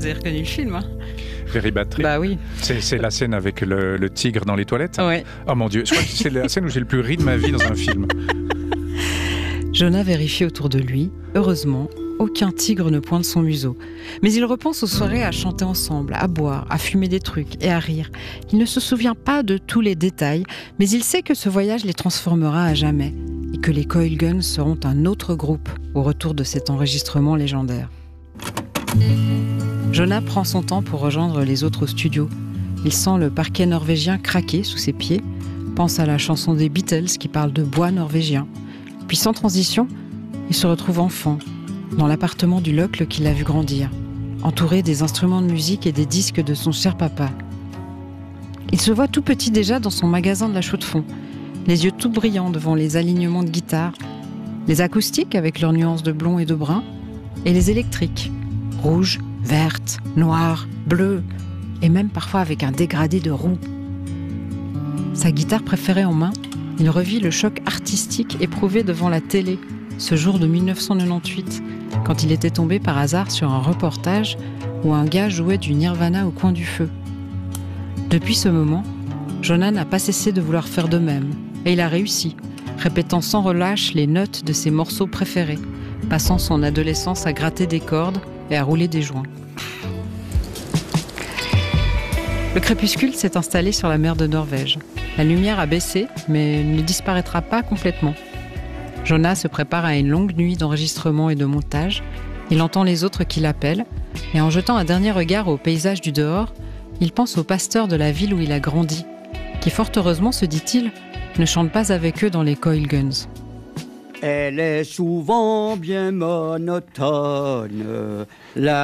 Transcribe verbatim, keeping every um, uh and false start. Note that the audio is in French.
avez reconnu le film, hein? Very Bad Trip. Bah oui. C'est, c'est la scène avec le, le tigre dans les toilettes. Ouais. Oh mon Dieu, je crois que c'est la scène où j'ai le plus ri de ma vie dans un film. Jonah vérifie autour de lui. Heureusement, aucun tigre ne pointe son museau. Mais il repense aux soirées à chanter ensemble, à boire, à fumer des trucs et à rire. Il ne se souvient pas de tous les détails, mais il sait que ce voyage les transformera à jamais et que les Coil Guns seront un autre groupe au retour de cet enregistrement légendaire. Jonah prend son temps pour rejoindre les autres au studio. Il sent le parquet norvégien craquer sous ses pieds, pense à la chanson des Beatles qui parle de bois norvégien. Puis sans transition, il se retrouve enfant, dans l'appartement du locle qu'il a vu grandir, entouré des instruments de musique et des disques de son cher papa. Il se voit tout petit déjà dans son magasin de la Chaux-de-Fonds, les yeux tout brillants devant les alignements de guitare, les acoustiques avec leurs nuances de blond et de brun, et les électriques, rouges, vertes, noires, bleues, et même parfois avec un dégradé de roux. Sa guitare préférée en main, il revit le choc artistique éprouvé devant la télé, ce jour de dix-neuf cent quatre-vingt-dix-huit, quand il était tombé par hasard sur un reportage où un gars jouait du Nirvana au coin du feu. Depuis ce moment, Jonah n'a pas cessé de vouloir faire de même, et il a réussi, répétant sans relâche les notes de ses morceaux préférés, passant son adolescence à gratter des cordes et à rouler des joints. Le crépuscule s'est installé sur la mer de Norvège. La lumière a baissé, mais ne disparaîtra pas complètement. Jonah se prépare à une longue nuit d'enregistrement et de montage. Il entend les autres qui l'appellent, et en jetant un dernier regard au paysage du dehors, il pense aux pasteurs de la ville où il a grandi, qui fort heureusement, se dit-il, ne chantent pas avec eux dans les Coil Guns. Elle est souvent bien monotone, la